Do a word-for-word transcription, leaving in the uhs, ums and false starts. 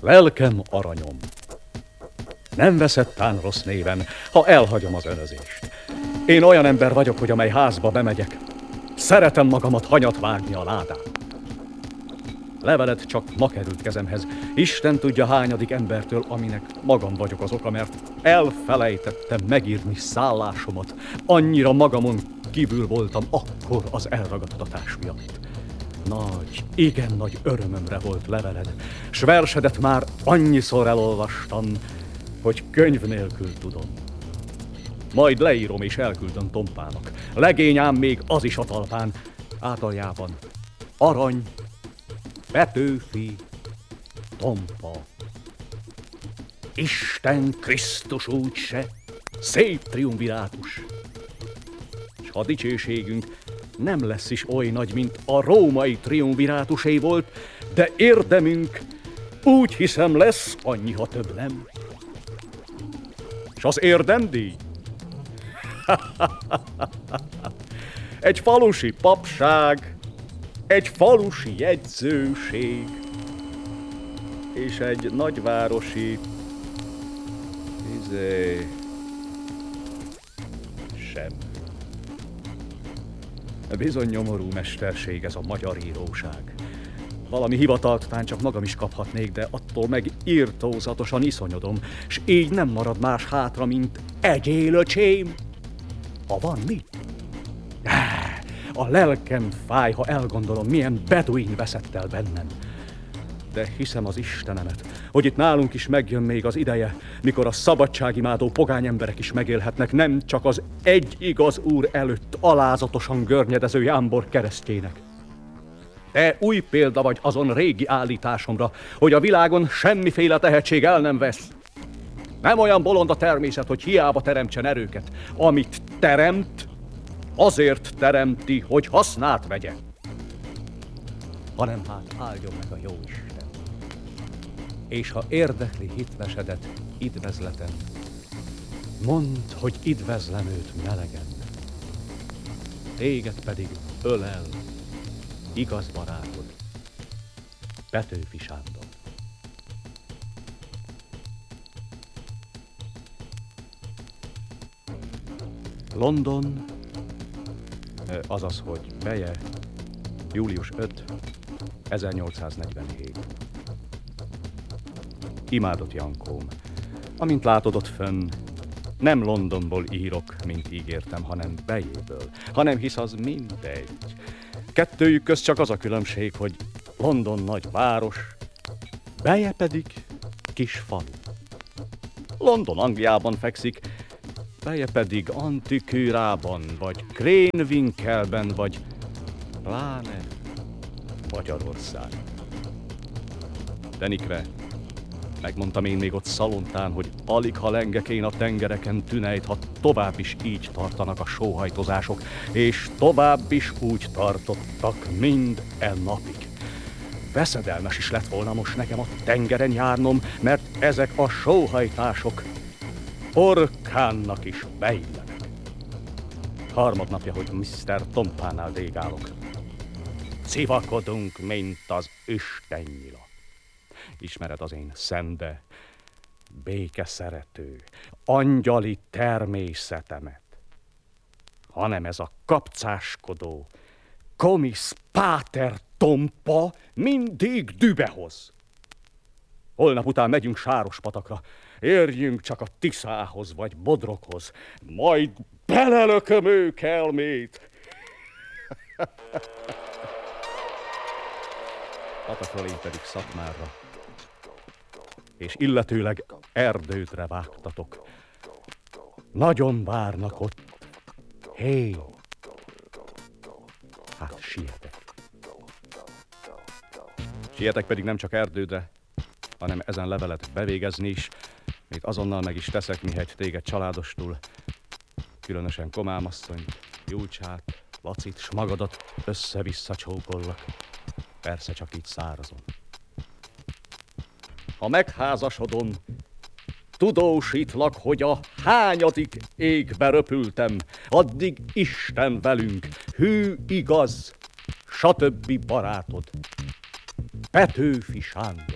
Lelkem aranyom, nem veszed tán rossz néven, ha elhagyom az önözést. Én olyan ember vagyok, hogy amely házba bemegyek, szeretem magamat hanyat vágni a ládán. Leveled csak ma került kezemhez, Isten tudja hányadik embertől, aminek magam vagyok az oka, mert elfelejtettem megírni szállásomat. Annyira magamon kívül voltam akkor az elragadtatás miatt. Nagy, igen nagy örömömre volt leveled, s versedet már annyiszor elolvastam, hogy könyv nélkül tudom. Majd leírom és elküldöm Tompának. Legényám még az is a talpán, átaljában Arany, Petőfi, Tompa. Isten Krisztus úgyse, szép triumvirátus. S ha dicsőségünk nem lesz is oly nagy, mint a római triumvirátusé volt, de érdemünk úgy hiszem lesz annyi, ha több nem. S az érdemdíj? Egy falusi papság, egy falusi jegyzőség, és egy nagyvárosi izé... sem. Bizony nyomorú mesterség ez a magyar íróság. Valami hivatalt tán csak magam is kaphatnék, de attól meg irtózatosan iszonyodom, s így nem marad más hátra, mint egyél, öcsém. Ha van mi? A lelkem fáj, ha elgondolom, milyen beduin veszett el bennem. De hiszem az Istenemet, hogy itt nálunk is megjön még az ideje, mikor a szabadságimádó pogány emberek is megélhetnek, nem csak az egy igaz úr előtt alázatosan görnyedező jámbor keresztjének. Te új példa vagy azon régi állításomra, hogy a világon semmiféle tehetség el nem vesz. Nem olyan bolond a természet, hogy hiába teremtsen erőket. Amit teremt, azért teremti, hogy hasznát vegye. Hanem hát áldjon meg a Jóisten. És ha érdekli hitvesedet, idvezleten, mondd, hogy idvezlem őt melegen. Téged pedig ölel igaz barátod, Petőfi Sándor. London, azaz, hogy Beje, július ötödike, ezernyolcszáznegyvenhét. Imádott Jankóm, amint látod ott fönn, nem Londonból írok, mint ígértem, hanem Bejéből, hanem hisz az mindegy. Kettőjük közt csak az a különbség, hogy London nagy város, Beje pedig kis falu. London Angliában fekszik, Beje pedig Antikűrában, vagy Krénvinkelben, vagy pláne Magyarország. Denikre, megmondtam én még ott Szalontán, hogy alig ha lengek én a tengereken tünejt, ha tovább is így tartanak a sóhajtozások, és tovább is úgy tartottak mind e napig. Veszedelmes is lett volna most nekem a tengeren járnom, mert ezek a sóhajtások orkánnak is beillenek. Harmadnapja, hogy miszter Tompánál dégálok. Civakodunk, mint az istennyila. Ismered az én szende, békeszerető, angyali természetemet, hanem ez a kapcáskodó, komisz páter Tompa mindig dübehoz. Holnap után megyünk Sárospatakra, érjünk csak a Tiszához vagy Bodroghoz, majd belelököm ő kelmét. Patakról én pedig Szatmárra, és illetőleg Erdőtre vágtatok. Nagyon várnak ott. Hé! Hát sietek. Sietek pedig nem csak Erdődre, hanem ezen levelet bevégezni is, még azonnal meg is teszek, mihegy téged családostul, különösen Komámasszonyt, Júlcsát, Lacit, s magadat össze-vissza csókollak. Persze csak így szárazon. Ha megházasodom, tudósítlak, hogy a hányadik égbe röpültem, addig Isten velünk, hű, igaz, stb. Barátod, Petőfi Sándor.